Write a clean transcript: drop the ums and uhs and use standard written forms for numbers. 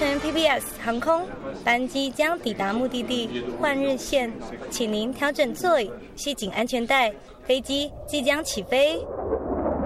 乘 PBS 航空，班机将抵达目的地换日线，请您调整座椅，系紧安全带，飞机即将起飞。